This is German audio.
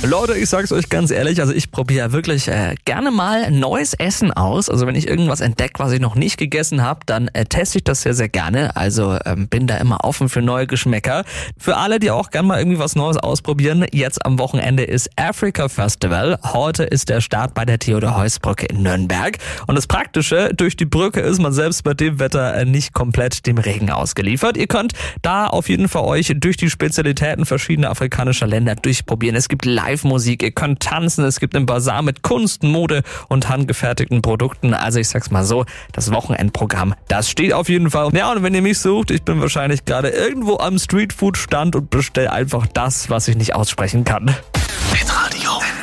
Leute, ich sag's euch ganz ehrlich, also ich probiere wirklich gerne mal neues Essen aus. Also wenn ich irgendwas entdecke, was ich noch nicht gegessen habe, dann teste ich das sehr, sehr gerne. Also bin da immer offen für neue Geschmäcker. Für alle, die auch gerne mal irgendwie was Neues ausprobieren, jetzt am Wochenende ist Africa Festival. Heute ist der Start bei der Theodor-Heuss-Brücke in Nürnberg. Und das Praktische, durch die Brücke ist man selbst bei dem Wetter nicht komplett dem Regen ausgeliefert. Ihr könnt da auf jeden Fall euch durch die Spezialitäten verschiedener afrikanischer Länder durchprobieren. Es gibt Live-Musik, ihr könnt tanzen, es gibt einen Bazar mit Kunst, Mode und handgefertigten Produkten. Also ich sag's mal so, das Wochenendprogramm, das steht auf jeden Fall. Ja, und wenn ihr mich sucht, ich bin wahrscheinlich gerade irgendwo am Streetfood-Stand und bestell einfach das, was ich nicht aussprechen kann. Hitradio.